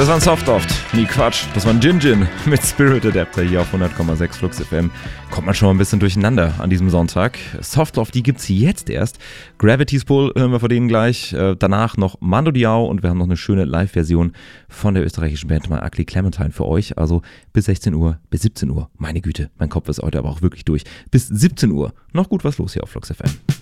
Das war ein Softloft. Nie Quatsch. Das war ein Gin mit Spirit Adapter hier auf 100,6 Flux FM. Kommt man schon mal ein bisschen durcheinander an diesem Sonntag. Softloft, die gibt's jetzt erst. Gravity's Pull hören wir von denen gleich. Danach noch Mando Diao und wir haben noch eine schöne Live-Version von der österreichischen Band My Ugly Clementine für euch. Also bis 16 Uhr, bis 17 Uhr. Meine Güte, mein Kopf ist heute aber auch wirklich durch. Bis 17 Uhr. Noch gut was los hier auf Flux FM.